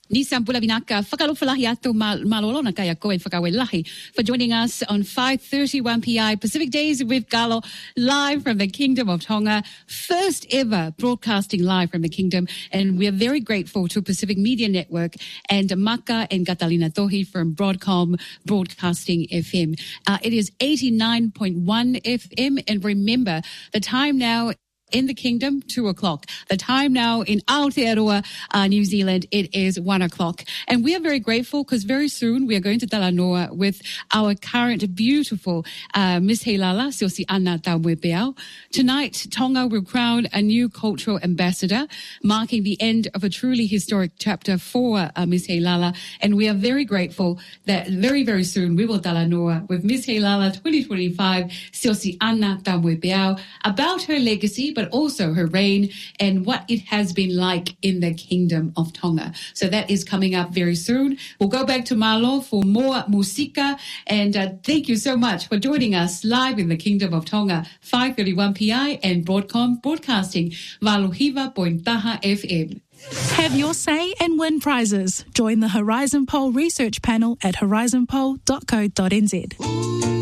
Nisam Bulavinaka, Whakalofalahiato Malolona Kaya Koe Whakawelahi, for joining us on 5:31 PI Pacific Days with Galo, live from the Kingdom of Tonga, first ever broadcasting live from the Kingdom. And we are very grateful to Pacific Media Network and Maka and Catalina Tohi from Broadcom Broadcasting FM. It is 89.1 FM. And remember, the time now in the Kingdom, 2:00. The time now in Aotearoa, New Zealand, it is 1:00. And we are very grateful because very soon we are going to Talanoa with our current beautiful Miss Heilala, Siosi Ana Taumwepeau. Tonight, Tonga will crown a new cultural ambassador, marking the end of a truly historic chapter for Miss Heilala. And we are very grateful that very, very soon we will Talanoa with Miss Heilala 2025, Siosi Ana Taumwepeau, about her legacy, but also her reign and what it has been like in the Kingdom of Tonga. So that is coming up very soon. We'll go back to Malo for more musika. And thank you so much for joining us live in the Kingdom of Tonga, 5:31 PI and Broadcom Broadcasting, Valuhiva Pointaha FM. Have your say and win prizes. Join the Horizon Poll research panel at horizonpoll.co.nz.